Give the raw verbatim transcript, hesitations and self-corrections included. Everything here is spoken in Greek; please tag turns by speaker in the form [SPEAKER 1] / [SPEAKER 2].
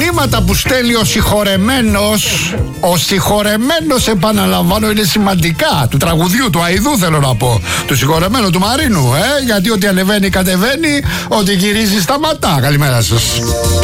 [SPEAKER 1] μηνύματα που στέλνει ο συγχωρεμένος. Ο συγχωρεμένος, επαναλαμβάνω, είναι σημαντικά. Του τραγουδιού, του Αηδού θέλω να πω. Του συγχωρεμένου, του Μαρίνου, ε, γιατί ό,τι ανεβαίνει κατεβαίνει, ό,τι γυρίζει σταματά. Καλημέρα σας.